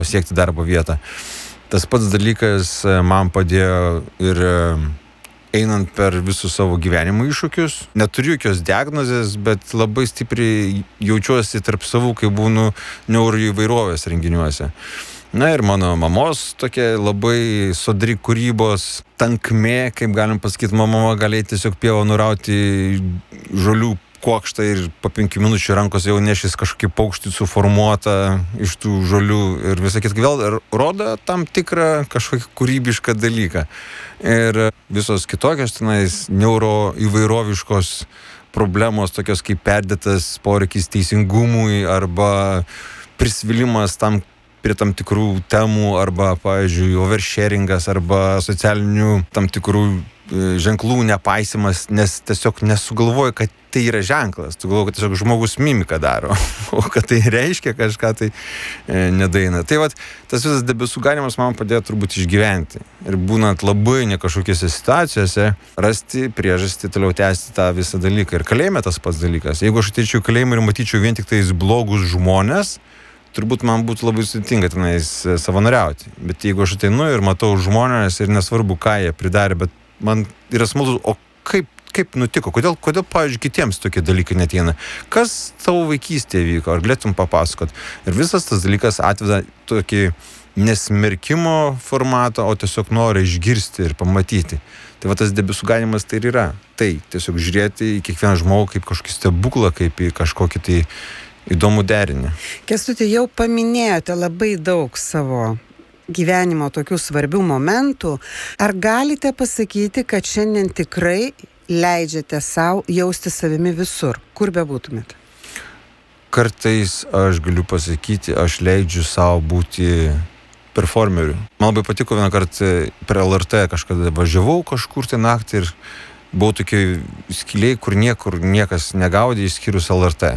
pasiekti darbo vietą. Tas pats dalykas man padėjo ir einant per visus savo gyvenimo iššūkius. Neturiu jokios diagnozės, bet labai stipriai jaučiuosi tarp savų, kai būnu neuroįvairovės renginiuose. Na ir mano mamos tokia labai sodri kūrybos tankmė, kaip galim pasakyti, mama galėjo tiesiog pievą nurauti žolių kuokštą ir po 5 minučių rankos jau nešis kažkokį paukštį suformuotą iš tų žolių ir visą kitą. Vėl rodo tam tikrą kažkokį kūrybišką dalyką. Ir visos kitokios tenais neuroįvairoviškos problemos, tokios kaip perdėtas poreikis teisingumui arba prisvilimas prie tam tikrų temų arba, pavyzdžiui, oversharingas arba socialinių tam tikrų ženklų nepaisimas, nes tiesiog nesugalvoju, kad tai yra ženklas. Tu galvoji, kad tiesiog žmogus mimiką daro, o kad tai reiškia kažką, tai nedaina. Tai vat, tas visas debesų ganimas man padėjo turbūt išgyventi. Ir būnant labai ne kažkokiose situacijose, rasti priežastį toliau tęsti tą visą dalyką. Ir kalėjime tas pats dalykas. Jeigu aš ateičiau į kalėjimą ir matyčiau vien tik tais blogus žmonės, turbūt man būtų labai sudėtinga tenais savanoriauti. Bet jeigu aš ateinu ir matau žmonės ir nesvarbu, ką jie pridarė, bet man yra smalsu, o kaip nutiko? Kodėl, pavyzdžiui, kitiems tokie dalykai neteina? Kas tavo vaikystėje vyko? Ar galėtum papasakot? Ir visas tas dalykas atveda tokį nesmerkimo formatą, o tiesiog nori išgirsti ir pamatyti. Tai va tas debesų ganimas tai ir yra. Tai tiesiog žiūrėti į kiekvieną žmogų kaip kažkokį stebuklą, kaip į kažkokį tai įdomų derinį. Kęstuti, jau paminėjote labai daug savo gyvenimo tokių svarbių momentų. Ar galite pasakyti, kad šiandien tikrai leidžiate savo jausti savimi visur, kur bebūtumėte? Kartais aš galiu pasakyti, aš leidžiu savo būti performeriu. Man labai patiko vieną kartą per LRT kažkada važiavau kažkur tai naktį ir buvau tokiai skiliai, kur niekas negaudė išskyrus LRT.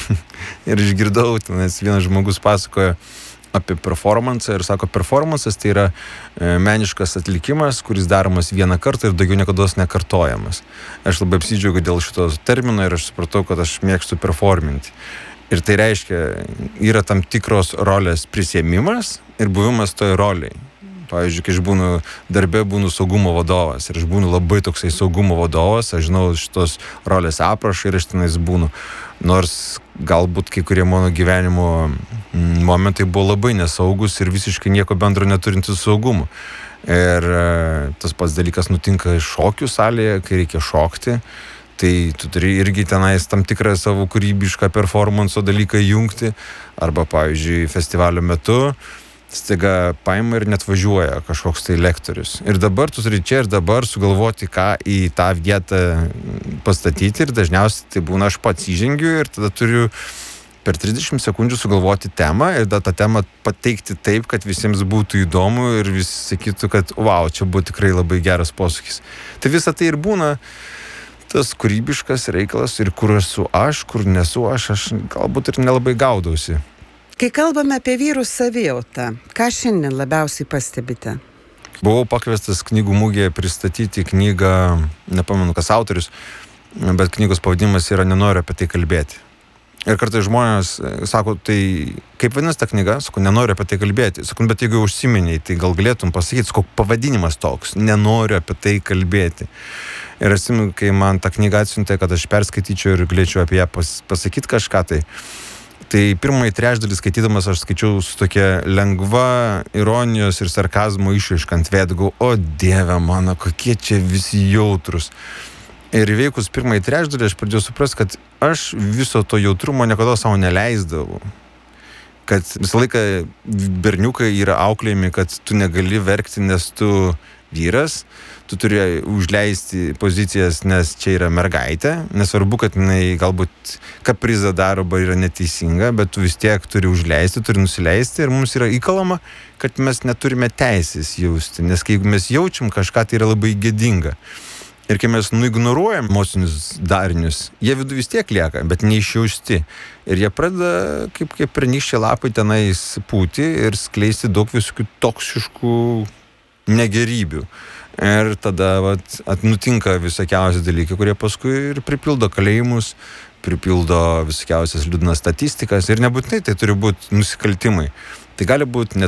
Ir išgirdau, nes vienas žmogus pasakojo apie performansą ir sako, performansas tai yra meniškas atlikimas, kuris daromas vieną kartą ir daugiau niekados nekartojamas. Aš labai apsidžiaugiu dėl šito termino ir aš supratau, kad aš mėgstu performinti. Ir tai reiškia, yra tam tikros rolės prisiėmimas ir buvimas toj roliai. Pavyzdžiui, kai aš būnu saugumo vadovas ir aš būnu labai toksai saugumo vadovas, aš žinau šitos rolės aprašą ir aš tenais būnu. Nors galbūt kai kurie mano gyvenimo momentai buvo labai nesaugus ir visiškai nieko bendro neturintys saugumu. Ir tas pats dalykas nutinka šokių salėje, kai reikia šokti. Tai tu turi irgi tenais tam tikrą savo kūrybišką performanso dalyką jungti. Arba, pavyzdžiui, festivalio metu staiga paima ir net važiuoja kažkoks tai lektorius. Ir dabar tu turi čia ir dabar sugalvoti, ką į tą vietą pastatyti ir dažniausiai tai būna aš pats įžengiu ir tada turiu per 30 sekundžių sugalvoti temą ir tą temą pateikti taip, kad visiems būtų įdomu ir visi sakytų, kad wow, čia buvo tikrai labai geras posūkis. Tai visa tai ir būna tas kūrybiškas reikalas ir kur esu aš, kur nesu aš galbūt ir nelabai gaudausi. Kai kalbame apie vyrų savijautą, ką šiandien labiausiai pastebite? Buvau pakviestas knygų mugėje pristatyti knygą, nepamenu kas autorius, bet knygos pavadinimas yra Nenoriu apie tai kalbėti. Ir kartais žmonės sako, tai kaip vadinasi ta knyga? Sakau, nenoriu apie tai kalbėti. Sakau, bet jeigu užsiminiai, tai gal galėtum pasakyti, sakau, pavadinimas toks, nenoriu apie tai kalbėti. Ir atsimenu, kai man tą knygą atsiuntė, kad aš perskaityčiau ir galėčiau apie ją pasakyti kažką, tai pirmąjį trečdalį skaitydamas aš skaičiau su tokia lengva ironijos ir sarkazmo išraiška ant veido, o Dieve mano, kokie čia visi jautrus. Ir įveikus pirmąjį trečdalį aš pradėjau suprasti, kad aš viso to jautrumo niekada savo neleisdavau. Kad visą laiką berniukai yra auklėjami, kad tu negali verkti, nes tu vyras, tu turi užleisti pozicijas, nes čia yra mergaitė, nesvarbu, kad jinai galbūt kaprizą daro arba yra neteisinga, bet tu vis tiek turi užleisti, turi nusileisti ir mums yra įkalama, kad mes neturime teisės jausti, nes kai mes jaučiam kažką, tai yra labai gėdinga. Ir kai mes nuignoruojam emocinius darinius, jie vidų vis tiek lieka, bet neišjausti. Ir jie pradeda kaip pernykščiai lapai tenais pūti ir skleisti daug visokių toksiškų negerybių. Ir tada nutinka visokiausi dalykai, kurie paskui ir pripildo kalėjimus, pripildo visokiausias liūdnas statistikas ir nebūtinai tai turi būti nusikaltimai. Tai gali būti